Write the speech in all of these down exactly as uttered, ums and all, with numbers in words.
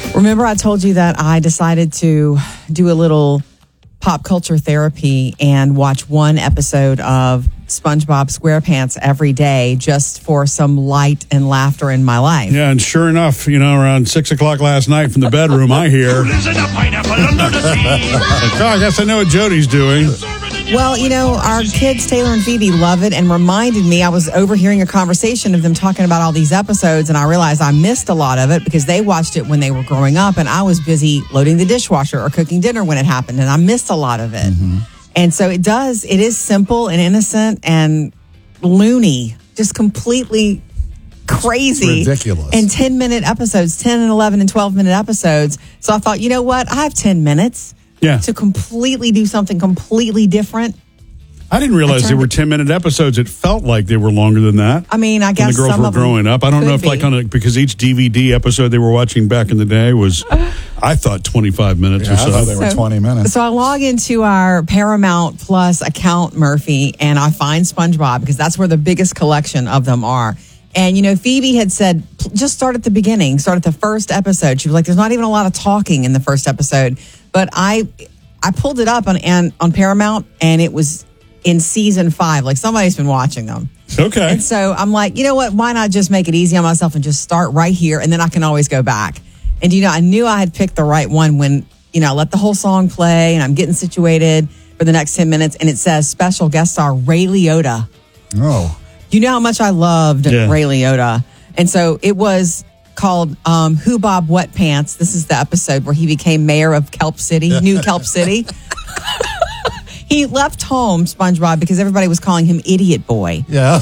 Remember I told you that I decided to do a little pop culture therapy and watch one episode of SpongeBob SquarePants every day just for some light and laughter in my life. Yeah, and sure enough, you know, around six o'clock last night from the bedroom, I hear, Lives in a pineapple under the sea. oh, I guess I know what Jody's doing. Well, you know, our kids, Taylor and Phoebe, love it and reminded me, I was overhearing a conversation of them talking about all these episodes, and I realized I missed a lot of it because they watched it when they were growing up, and I was busy loading the dishwasher or cooking dinner when it happened, and I missed a lot of it. Mm-hmm. And so it does, it is simple and innocent and loony, just completely crazy. It's ridiculous. And ten-minute episodes, ten and eleven and twelve-minute episodes. So I thought, you know what? I have ten minutes. Yeah. To completely do something completely different. I didn't realize they were ten-minute episodes. It felt like they were longer than that. I mean, I guess when the girls some were of them growing up. I don't know if, could like, be. on a, because each D V D episode they were watching back in the day was, I thought, twenty-five minutes Yeah, or I so. thought they were So- twenty minutes. So I log into our Paramount Plus account, Murphy, and I find SpongeBob because that's where the biggest collection of them are. And, you know, Phoebe had said, just start at the beginning, start at the first episode. She was like, there's not even a lot of talking in the first episode. But I I pulled it up on and, on Paramount, and it was in season five. Like, somebody's been watching them. Okay. And so I'm like, you know what? Why not just make it easy on myself and just start right here, and then I can always go back. And, you know, I knew I had picked the right one when, you know, I let the whole song play, and I'm getting situated for the next ten minutes, and it says special guest star Ray Liotta. Oh. You know how much I loved Yeah. Ray Liotta. And so it was called um, Who Bob Wet Pants. This is the episode where he became mayor of Kelp City, New Kelp City. He left home, SpongeBob, because everybody was calling him Idiot Boy. Yeah.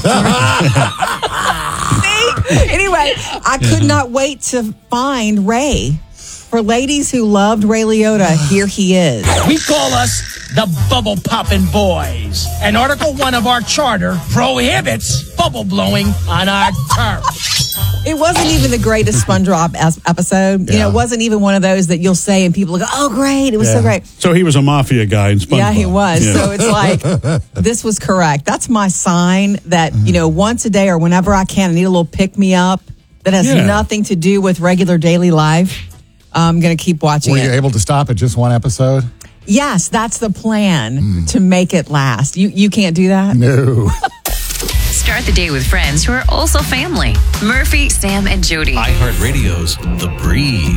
See? Anyway, I could not wait to find Ray. For ladies who loved Ray Liotta, here he is. We call us the Bubble Poppin' Boys. And Article one of our charter prohibits bubble blowing on our turf. It wasn't even the greatest SpongeBob as- episode. You Yeah. know, it wasn't even one of those that you'll say and people go, oh, great. It was so Yeah. great. So he was a mafia guy in SpongeBob. Yeah, he was. Yeah. So it's like, this was correct. That's my sign that, you know, once a day or whenever I can, I need a little pick-me-up that has Yeah. nothing to do with regular daily life. I'm going to keep watching Were it. you able to stop at just one episode? Yes, that's the plan to make it last. You you can't do that? No. Start the day with friends who are also family. Murphy, Sam, and Jody. iHeartRadio's The Breeze.